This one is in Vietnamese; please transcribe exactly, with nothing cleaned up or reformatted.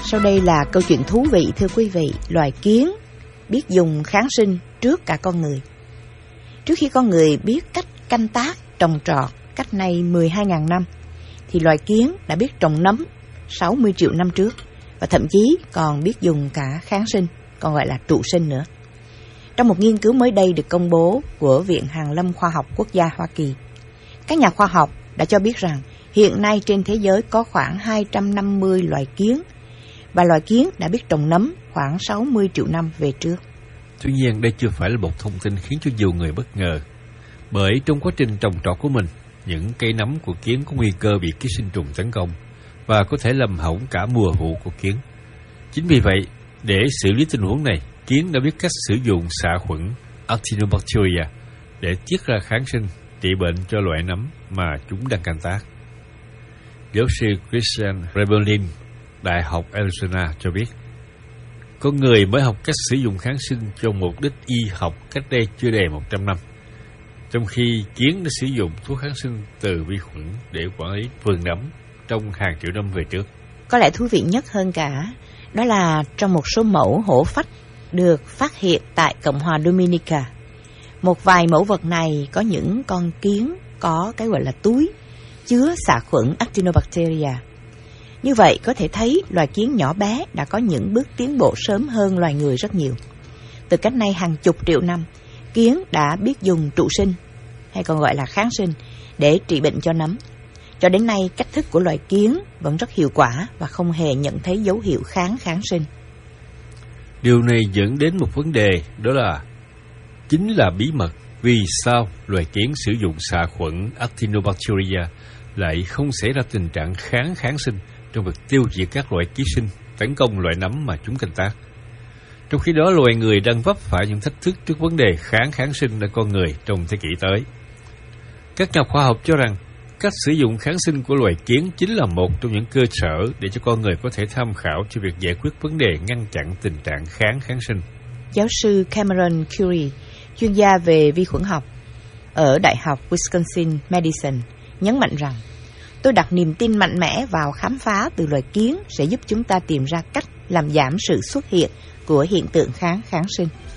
Sau đây là câu chuyện thú vị thưa quý vị. Loài kiến biết dùng kháng sinh trước cả con người. Trước khi con người biết cách canh tác, trồng trọt cách nay mười hai nghìn năm, thì loài kiến đã biết trồng nấm sáu mươi triệu năm trước, và thậm chí còn biết dùng cả kháng sinh, còn gọi là trụ sinh nữa. Trong một nghiên cứu mới đây được công bố của Viện Hàn lâm Khoa học Quốc gia Hoa Kỳ, các nhà khoa học đã cho biết rằng hiện nay trên thế giới có khoảng hai trăm năm mươi loài kiến, và loài kiến đã biết trồng nấm khoảng sáu mươi triệu năm về trước. Tuy nhiên, đây chưa phải là một thông tin khiến cho nhiều người bất ngờ, bởi trong quá trình trồng trọt của mình, những cây nấm của kiến có nguy cơ bị ký sinh trùng tấn công và có thể làm hỏng cả mùa vụ của kiến. Chính vì vậy, để xử lý tình huống này, kiến đã biết cách sử dụng xạ khuẩn Actinobacteria để tiết ra kháng sinh trị bệnh cho loại nấm mà chúng đang canh tác. Giáo sư Christian Rebellin, Đại học Arizona cho biết, con người mới học cách sử dụng kháng sinh cho mục đích y học cách đây chưa đầy một trăm năm, trong khi kiến đã sử dụng thuốc kháng sinh từ vi khuẩn để quản lý vườn nấm trong hàng triệu năm về trước. Có lẽ thú vị nhất hơn cả, đó là trong một số mẫu hổ phách được phát hiện tại Cộng hòa Dominica, một vài mẫu vật này có những con kiến có cái gọi là túi chứa xạ khuẩn Actinobacteria. Như vậy có thể thấy loài kiến nhỏ bé đã có những bước tiến bộ sớm hơn loài người rất nhiều. Từ cách nay hàng chục triệu năm, kiến đã biết dùng trụ sinh, hay còn gọi là kháng sinh, để trị bệnh cho nấm. Cho đến nay, cách thức của loài kiến vẫn rất hiệu quả và không hề nhận thấy dấu hiệu kháng kháng sinh. Điều này dẫn đến một vấn đề, đó là chính là bí mật vì sao loài kiến sử dụng xạ khuẩn Actinobacteria lại không xảy ra tình trạng kháng kháng sinh trong việc tiêu diệt các loại ký sinh tấn công loại nấm mà chúng canh tác. Trong khi đó, loài người đang vấp phải những thách thức trước vấn đề kháng kháng sinh ở con người trong thế kỷ tới. Các nhà khoa học cho rằng cách sử dụng kháng sinh của loài kiến chính là một trong những cơ sở để cho con người có thể tham khảo cho việc giải quyết vấn đề ngăn chặn tình trạng kháng kháng sinh. Giáo sư Cameron Curry, chuyên gia về vi khuẩn học ở Đại học Wisconsin Madison, nhấn mạnh rằng tôi đặt niềm tin mạnh mẽ vào khám phá từ loài kiến sẽ giúp chúng ta tìm ra cách làm giảm sự xuất hiện của hiện tượng kháng kháng sinh.